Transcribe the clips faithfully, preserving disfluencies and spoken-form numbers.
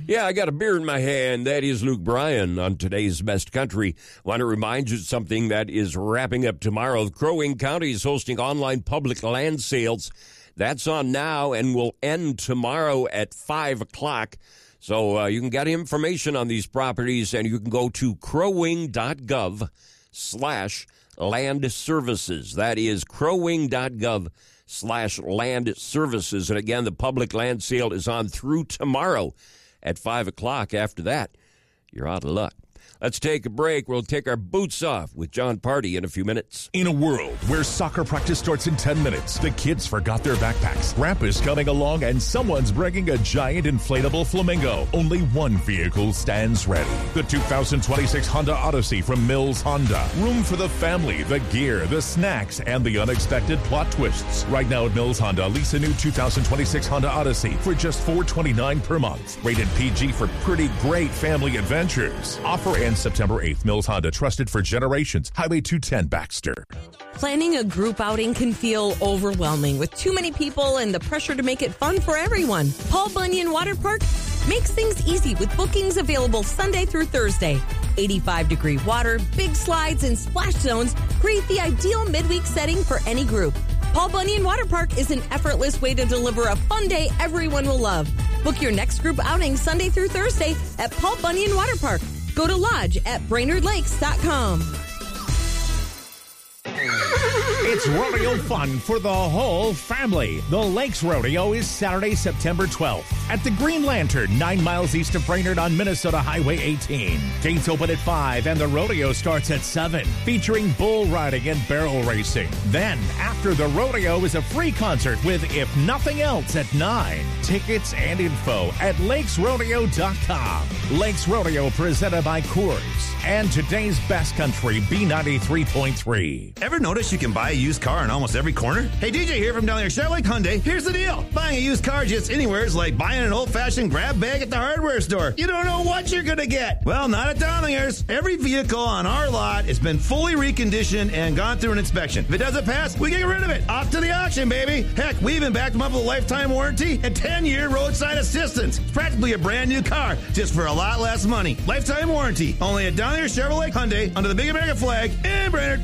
Yeah, I got a beer in my hand. That is Luke Bryan on today's Best Country. Want to remind you of something that is wrapping up tomorrow. Crow Wing County is hosting online public land sales. That's on now and will end tomorrow at five o'clock. So uh, you can get information on these properties, and you can go to crowwing.gov slash land services. That is crowwing.gov slash land services. And again, the public land sale is on through tomorrow at five o'clock. After that, you're out of luck. Let's take a break. We'll take our boots off with John Party in a few minutes. In a world where soccer practice starts in ten minutes, the kids forgot their backpacks. Ramp is coming along, and someone's bringing a giant inflatable flamingo. Only one vehicle stands ready. The two thousand twenty-six Honda Odyssey from Mills Honda. Room for the family, the gear, the snacks, and the unexpected plot twists. Right now at Mills Honda, lease a new two thousand twenty-six Honda Odyssey for just four hundred twenty-nine dollars per month. Rated P G for pretty great family adventures. Offer ends September eighth. Mills Honda, trusted for generations. Highway two ten, Baxter. Planning a group outing can feel overwhelming with too many people and the pressure to make it fun for everyone. Paul Bunyan Water Park makes things easy with bookings available Sunday through Thursday. eighty-five degree water, big slides, and splash zones create the ideal midweek setting for any group. Paul Bunyan Water Park is an effortless way to deliver a fun day everyone will love. Book your next group outing Sunday through Thursday at Paul Bunyan Water Park. Go to lodge at brainerd lakes dot com. It's rodeo fun for the whole family. The Lakes Rodeo is Saturday, September twelfth at the Green Lantern, nine miles east of Brainerd on Minnesota Highway eighteen. Gates open at five and the rodeo starts at seven, featuring bull riding and barrel racing. Then, after the rodeo is a free concert with If Nothing Else at nine. Tickets and info at lakes rodeo dot com. Lakes Rodeo presented by Coors and today's Best Country, B ninety-three point three. Ever notice you can buy a used car in almost every corner? Hey, D J here from down there, Chevrolet Hyundai. Here's the deal. Buying a used car just anywhere is like buying an old-fashioned grab bag at the hardware store. You don't know what you're going to get. Well, not at Downingers. Every vehicle on our lot has been fully reconditioned and gone through an inspection. If it doesn't pass, we get rid of it. Off to the auction, baby. Heck, we even backed them up with a lifetime warranty and ten-year roadside assistance. It's practically a brand new car, just for a lot less money. Lifetime warranty. Only at Downingers Chevrolet Hyundai under the Big American flag in Brainerd.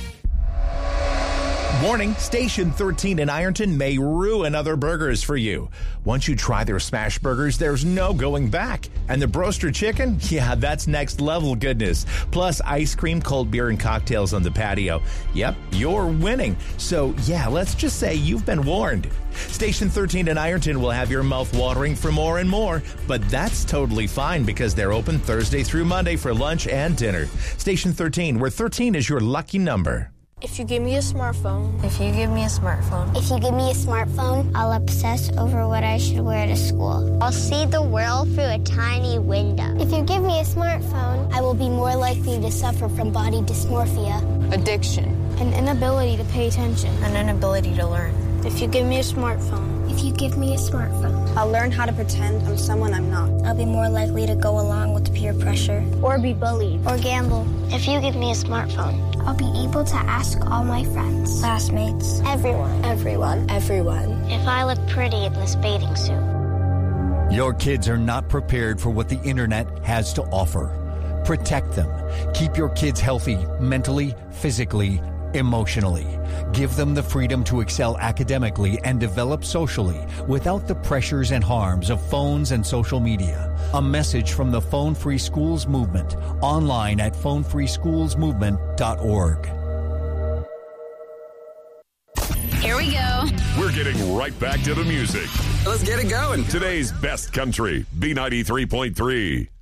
Warning, Station thirteen in Ironton may ruin other burgers for you. Once you try their smash burgers, there's no going back. And the Broaster Chicken? Yeah, that's next level goodness. Plus ice cream, cold beer, and cocktails on the patio. Yep, you're winning. So yeah, let's just say you've been warned. Station thirteen in Ironton will have your mouth watering for more and more, but that's totally fine because they're open Thursday through Monday for lunch and dinner. Station thirteen, where thirteen is your lucky number. If you give me a smartphone. If you give me a smartphone. If you give me a smartphone, I'll obsess over what I should wear to school. I'll see the world through a tiny window. If you give me a smartphone, I will be more likely to suffer from body dysmorphia, addiction, an inability to pay attention, an inability to learn. If you give me a smartphone. If you give me a smartphone, I'll learn how to pretend I'm someone I'm not. I'll be more likely to go along with peer pressure. Or be bullied. Or gamble. If you give me a smartphone, I'll be able to ask all my friends, classmates, everyone, everyone, everyone, if I look pretty in this bathing suit. Your kids are not prepared for what the internet has to offer. Protect them. Keep your kids healthy mentally, physically, emotionally. Give them the freedom to excel academically and develop socially without the pressures and harms of phones and social media. A message from the Phone Free Schools Movement, online at phone free schools movement dot org. Here we go. We're getting right back to the music. Let's get it going. Today's Best Country, B ninety-three point three.